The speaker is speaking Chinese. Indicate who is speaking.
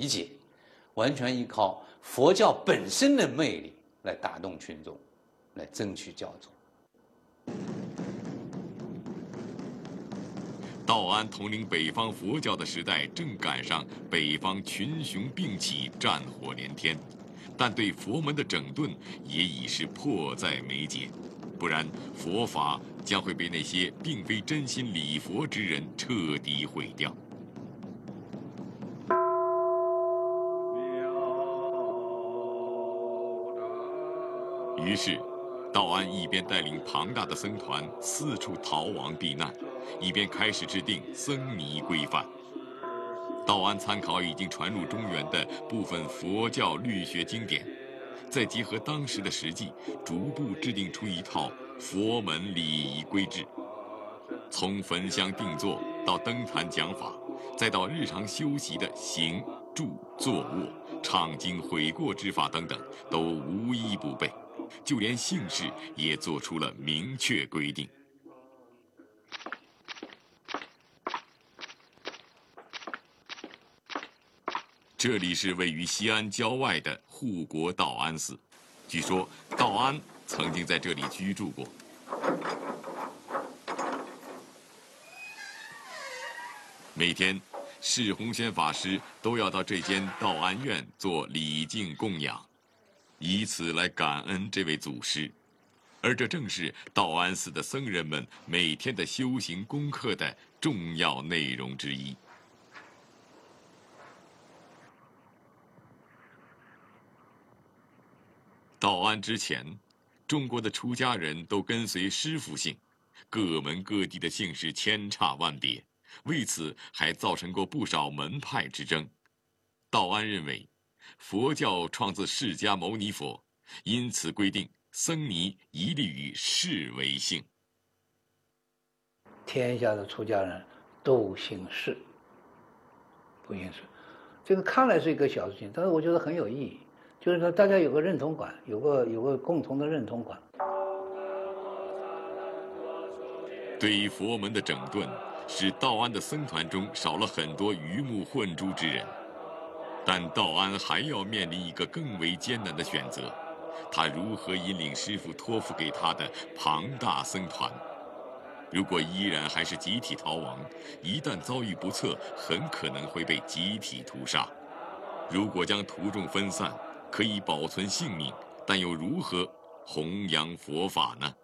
Speaker 1: 理解，完全依靠佛教本身的魅力来打动群众，来争取教主。
Speaker 2: 道安统领北方佛教的时代，正赶上北方群雄并起，战火连天，但对佛门的整顿也已是迫在眉睫，不然佛法将会被那些并非真心礼佛之人彻底毁掉。于是，道安一边带领庞大的僧团四处逃亡避难，一边开始制定僧尼规范。道安参考已经传入中原的部分佛教律学经典，再结合当时的实际，逐步制定出一套佛门礼仪规制。从焚香定坐到登坛讲法，再到日常修习的行、住、坐、卧、唱经、悔过之法等等，都无一不备。就连姓氏也做出了明确规定。这里是位于西安郊外的护国道安寺，据说道安曾经在这里居住过。每天，释弘宣法师都要到这间道安院做礼敬供养，以此来感恩这位祖师，而这正是道安寺的僧人们每天的修行功课的重要内容之一。道安之前，中国的出家人都跟随师父姓，各门各地的姓氏千差万别，为此还造成过不少门派之争。道安认为，佛教创自释迦牟尼佛，因此规定僧尼一律以释为姓。
Speaker 3: 天下的出家人都姓释，不姓释。这个看来是一个小事情，但是我觉得很有意义，就是说大家有个认同感，有个共同的认同感。
Speaker 2: 对于佛门的整顿，使道安的僧团中少了很多鱼目混珠之人。但道安还要面临一个更为艰难的选择，他如何引领师父托付给他的庞大僧团？如果依然还是集体逃亡，一旦遭遇不测，很可能会被集体屠杀。如果将徒众分散，可以保存性命，但又如何弘扬佛法呢？